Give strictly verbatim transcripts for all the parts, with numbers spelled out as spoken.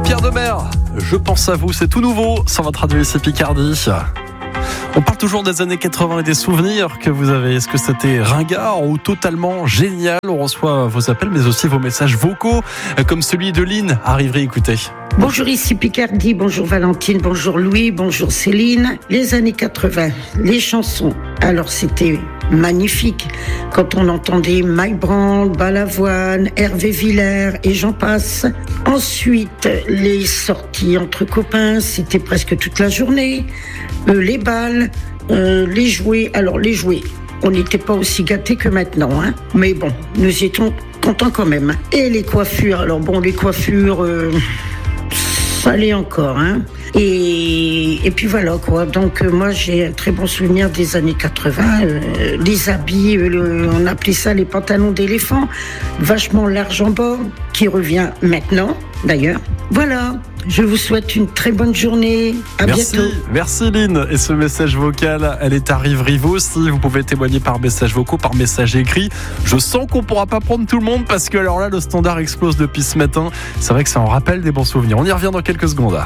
Pierre Demer, je pense à vous, c'est tout nouveau sur votre radio ici Picardie. On parle toujours des années quatre-vingts et des souvenirs que vous avez. Est-ce que c'était ringard ou totalement génial? On reçoit vos appels mais aussi vos messages vocaux comme celui de Lynn. Arriverez, écoutez. Bonjour ici Picardie, bonjour Valentine, bonjour Louis, bonjour Céline. Les années quatre-vingts, les chansons. Alors c'était magnifique quand on entendait Mike Brand, Balavoine, Hervé Villers et j'en passe. Ensuite, les sorties entre copains, c'était presque toute la journée. Euh, les balles, euh, les jouets. Alors les jouets, on n'était pas aussi gâtés que maintenant, hein. Mais bon, nous étions contents quand même. Et les coiffures, alors bon, les coiffures... Euh ça allait encore, hein. Et, et puis voilà, quoi. Donc, euh, moi, j'ai un très bon souvenir des années quatre-vingts. Euh, les habits, euh, le, on appelait ça les pantalons d'éléphant, vachement large en bord, qui revient maintenant, d'ailleurs. Voilà. Je vous souhaite une très bonne journée. À merci, bientôt. Merci Lynn. Et ce message vocal, elle est à Rivry. Vous aussi, vous pouvez témoigner par message vocaux, par message écrit. Je sens qu'on pourra pas prendre tout le monde parce que alors là, le standard explose depuis ce matin. C'est vrai que ça en rappelle des bons souvenirs. On y revient dans quelques secondes.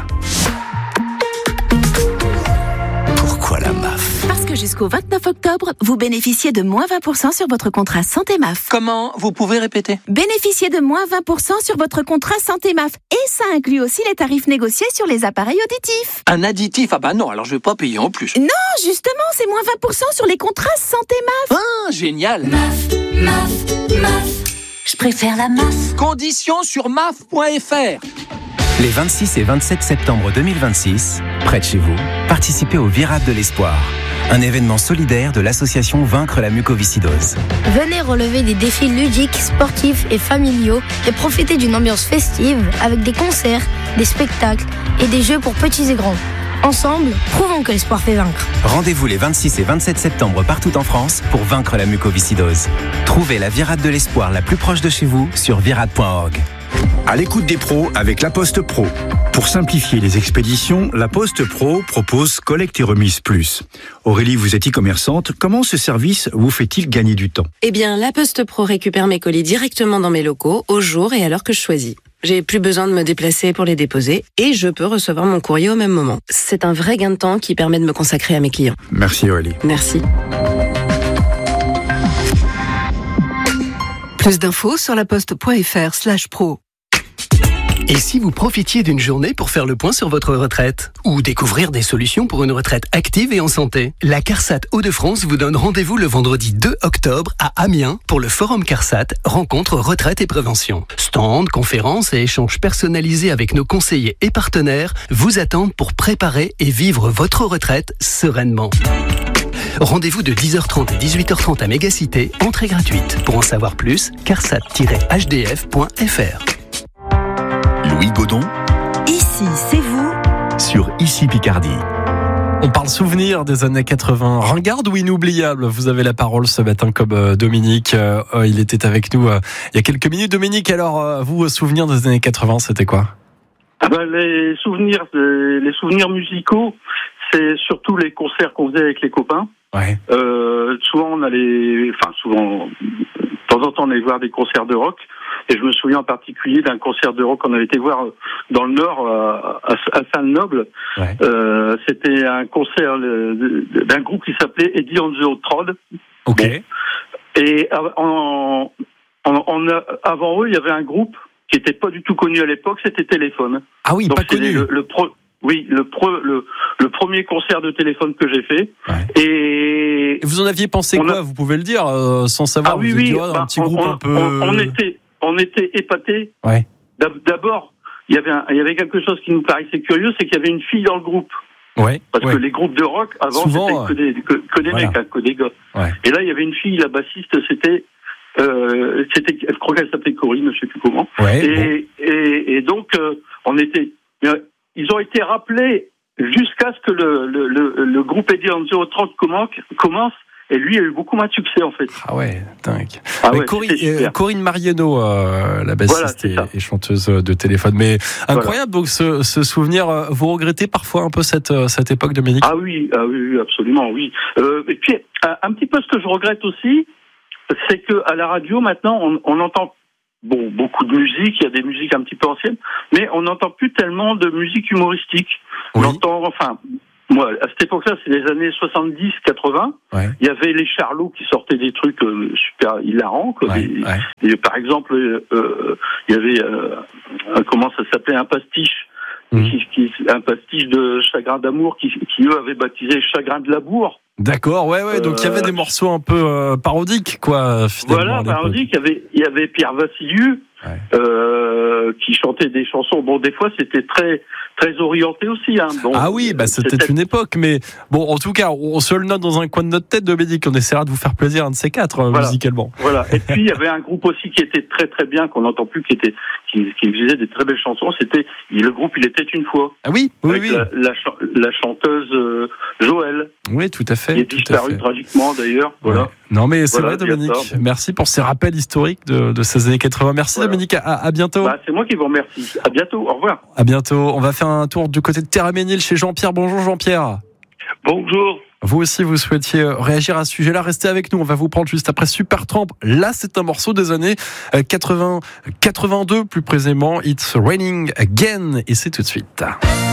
Pourquoi la M A F ? Parce que jusqu'au vingt-neuf octobre, vous bénéficiez de moins vingt pour cent sur votre contrat Santé M A F. Comment ? Vous pouvez répéter ? Bénéficiez de moins vingt pour cent sur votre contrat Santé M A F. Et ça inclut aussi les tarifs négociés sur les appareils auditifs. Un additif ? Ah bah non, alors je vais pas payer en plus. Non, justement, c'est moins vingt pour cent sur les contrats Santé M A F. Ah, génial ! M A F, M A F, M A F. Je préfère la M A F. Conditions sur M A F point F R. Les vingt-six et vingt-sept septembre deux mille vingt-six, près de chez vous, participez au Virade de l'Espoir, un événement solidaire de l'association Vaincre la mucoviscidose. Venez relever des défis ludiques, sportifs et familiaux et profiter d'une ambiance festive avec des concerts, des spectacles et des jeux pour petits et grands. Ensemble, prouvons que l'espoir fait vaincre. Rendez-vous les vingt-six et vingt-sept septembre partout en France pour vaincre la mucoviscidose. Trouvez la Virade de l'Espoir la plus proche de chez vous sur virade point org. À l'écoute des pros avec La Poste Pro. Pour simplifier les expéditions, La Poste Pro propose Collecte et Remise Plus. Aurélie, vous êtes e-commerçante. Comment ce service vous fait-il gagner du temps ? Eh bien, La Poste Pro récupère mes colis directement dans mes locaux, au jour et à l'heure que je choisis. J'ai plus besoin de me déplacer pour les déposer et je peux recevoir mon courrier au même moment. C'est un vrai gain de temps qui permet de me consacrer à mes clients. Merci Aurélie. Merci. Plus d'infos sur laposte point fr slash pro. Et si vous profitiez d'une journée pour faire le point sur votre retraite ou découvrir des solutions pour une retraite active et en santé, la CARSAT Hauts-de-France vous donne rendez-vous le vendredi deux octobre à Amiens pour le Forum CARSAT, rencontre retraite et prévention. Stand, conférences et échanges personnalisés avec nos conseillers et partenaires vous attendent pour préparer et vivre votre retraite sereinement. Rendez-vous de dix heures trente et dix-huit heures trente à Mégacité, entrée gratuite. Pour en savoir plus, carsat tiret h d f point f r. Louis Godon. Ici, c'est vous. Sur Ici Picardie. On parle souvenir des années quatre-vingts. Ringarde ou inoubliable? Vous avez la parole ce matin comme euh, Dominique. Euh, il était avec nous euh, il y a quelques minutes. Dominique, alors, euh, vous, souvenir des années quatre-vingts, c'était quoi? Ah ben, les souvenirs, les souvenirs musicaux, c'est surtout les concerts qu'on faisait avec les copains. Ouais. Euh, souvent, on allait, enfin, souvent, de temps en temps, on allait voir des concerts de rock. Et je me souviens en particulier d'un concert de rock qu'on avait été voir dans le Nord, à, à Saint-Noble. Ouais. Euh, c'était un concert d'un groupe qui s'appelait Eddie on the Hot Rod. Ok. Bon. Et en, en, en, avant eux, il y avait un groupe qui n'était pas du tout connu à l'époque, c'était Téléphone. Ah oui, donc pas connu. Le, le pro, oui, le, pro, le, le premier concert de Téléphone que j'ai fait. Ouais. Et, Et vous en aviez pensé quoi? A... Vous pouvez le dire euh, sans savoir. Ah oui, vous oui. Dit, oh, bah, un petit on, groupe on, un peu. On, on était, on était épatés. Ouais. D'abord, il y avait, un, il y avait quelque chose qui nous paraissait curieux, c'est qu'il y avait une fille dans le groupe. Ouais. Parce ouais. que les groupes de rock avant souvent, c'était que des, que, que des voilà. mecs, hein, que des gars. Ouais. Et là, il y avait une fille, la bassiste, c'était. Euh, c'était, je crois qu'elle s'appelait Corinne, je sais plus comment. Ouais, et, bon. et, et donc, euh, on était, euh, ils ont été rappelés jusqu'à ce que le, le, le, le groupe Eddie on the Hot Rod commence, commence, et lui a eu beaucoup moins de succès, en fait. Ah ouais, dingue. Ah ouais, ouais, Corinne, euh, Corinne Mariano, euh, la bassiste voilà, et, et chanteuse de Téléphone. Mais incroyable, voilà. Donc, ce, ce souvenir, vous regrettez parfois un peu cette, cette époque, Dominique? Ah oui, ah oui, absolument, oui. Euh, et puis, un, un petit peu ce que je regrette aussi, c'est que à la radio maintenant, on, on entend bon, beaucoup de musique, il y a des musiques un petit peu anciennes, mais on n'entend plus tellement de musique humoristique. Oui. On entend, enfin, moi, à cette époque-là, c'est les années soixante-dix quatre-vingts. Ouais. Il y avait les Charlots qui sortaient des trucs euh, super hilarants. Quoi. Ouais, des, ouais. Et, par exemple, euh, il y avait, euh, comment ça s'appelait, un pastiche. Mmh. Qui, qui, un pastiche de Chagrin d'amour qui, qui eux avaient baptisé Chagrin de labour. D'accord, ouais, ouais. Donc il euh, y avait des morceaux un peu euh, parodiques, quoi. Voilà, parodiques. Il y avait, il y avait Pierre Vassiliou ouais. euh, qui chantait des chansons. Bon, des fois c'était très, très orienté aussi. Hein. Bon, ah oui, bah c'était, c'était une époque, mais bon, en tout cas, on se le note dans un coin de notre tête, Dominique. On essaiera de vous faire plaisir un de ces quatre voilà. musicalement. Voilà. Et puis il y avait un groupe aussi qui était très très bien, qu'on n'entend plus, qui était, qui, qui faisait des très belles chansons. C'était le groupe. Il était une fois. Ah oui, oui, oui. La, la, la chanteuse euh, Joël. Oui, tout à fait. Qui est disparue tragiquement d'ailleurs. Voilà. Ouais. Non mais c'est voilà, vrai, Dominique. Merci pour ces rappels historiques de, de ces années quatre-vingts. Merci voilà. Dominique. À, à bientôt. Bah, c'est moi qui vous remercie. À bientôt. Au revoir. À bientôt. On va faire un tour du côté de Terre-à-Ménil chez Jean-Pierre. Bonjour Jean-Pierre. Bonjour. Vous aussi, vous souhaitiez réagir à ce sujet-là. Restez avec nous. On va vous prendre juste après Supertramp. Là, c'est un morceau des années quatre-vingts, quatre-vingt-deux plus précisément. It's Raining Again. Et c'est tout de suite.